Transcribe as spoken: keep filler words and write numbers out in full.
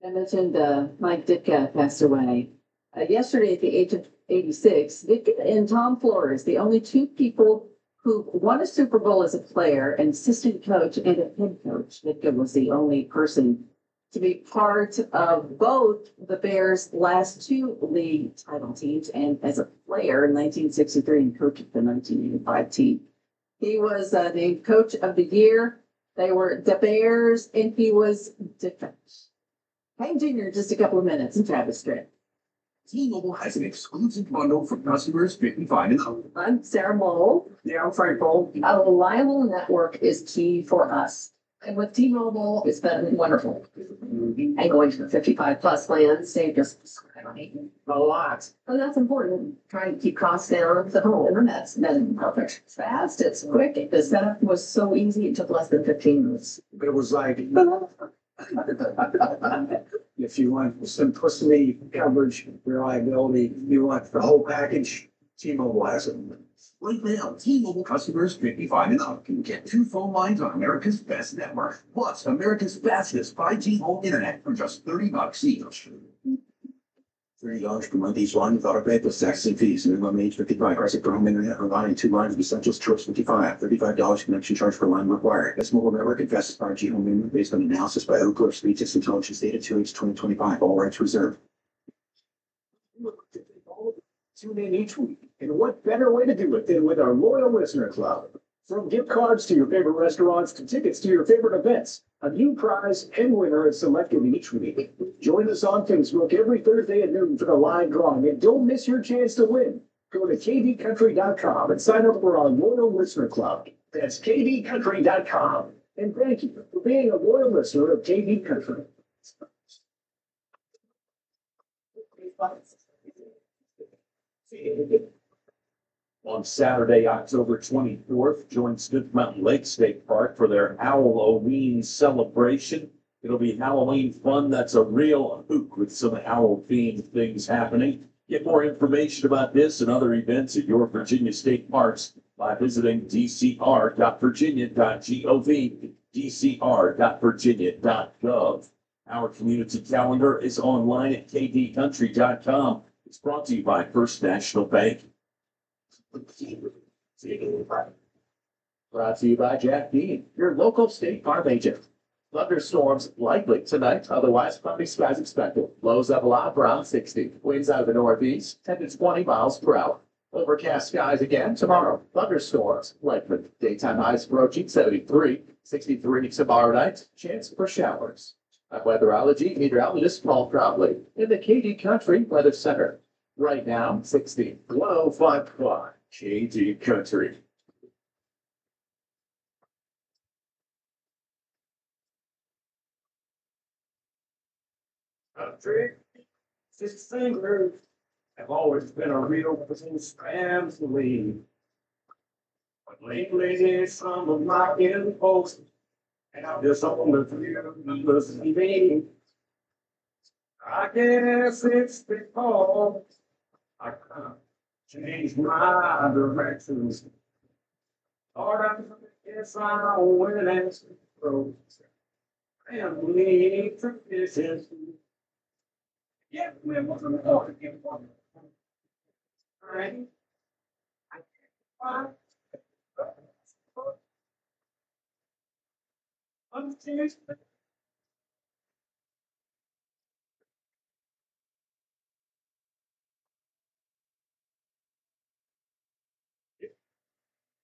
I mentioned uh, Mike Ditka passed away uh, yesterday at the age of eighty-six. Ditka and Tom Flores, the only two people who won a Super Bowl as a player, an assistant coach, and a head coach. Ditka was the only person to be part of both the Bears' last two league title teams and as a player in nineteen sixty-three and coach of the nineteen eighty-five team. He was uh, named Coach of the Year. They were the Bears, and he was defense. Hank Junior in just a couple of minutes and Travis Strip. T-Mobile has an exclusive bundle for customers fifty-five and up. I'm Sarah Mole. Yeah, I'm Frank Paul. A reliable network is key for us. And with T-Mobile, it's been wonderful. And going to the fifty-five plus plan saved us A lot. Oh, that's important. Trying to keep costs down. The whole internet's been perfect. It's fast, it's quick. The setup was so easy, it took less than fifteen minutes. It was like, if you want simplicity, coverage, reliability, you want the whole package, T-Mobile has it. Right now, T-Mobile customers fifty-five and up can get two phone lines on America's best network, plus America's fastest five G home internet for just thirty bucks each. Thirty dollars per month each line with auto pay plus taxes and fees. Minimum age fifty-five. Pricing for home internet or line two lines with essentials choice fifty-five. Thirty-five dollars connection charge per line required. Best mobile network and fastest five G home internet based on analysis by Ookla Speech Intelligence Data two H twenty twenty-five. All rights reserved. Tune in each week. And what better way to do it than with our loyal listener club? From gift cards to your favorite restaurants to tickets to your favorite events, a new prize and winner is selected each week. Join us on Facebook every Thursday at noon for the live drawing, and don't miss your chance to win. Go to k d country dot com and sign up for our loyal listener club. That's k d country dot com. And thank you for being a loyal listener of K D Country. On Saturday, October twenty-fourth, join Smith Mountain Lake State Park for their Halloween celebration. It'll be Halloween fun. That's a real hook with some owl-themed things happening. Get more information about this and other events at your Virginia State Parks by visiting d c r dot virginia dot gov, d c r dot virginia dot gov. Our community calendar is online at k d country dot com. It's brought to you by First National Bank. Brought to you by Jack Dean, your local State Farm agent. Thunderstorms likely tonight, otherwise cloudy skies expected. Lows up a lot around sixty. Winds out of the northeast, ten to twenty miles per hour. Overcast skies again tomorrow. Thunderstorms likely. Daytime highs approaching seventy-three. sixty-three tomorrow night. Chance for showers. A weatherology meteorologist Paul Crowley in the K D Country Weather Center. Right now, sixty. one oh five point five. K D Country. Country. Six singers have always been a real business family. But lately, some of my impulse have just on the three me. I guess it's because I can't change my directions. Lord, I guess I'm winning road. Family traditions. Yeah, we wasn't going to get one. All right. I can't find. I'm serious.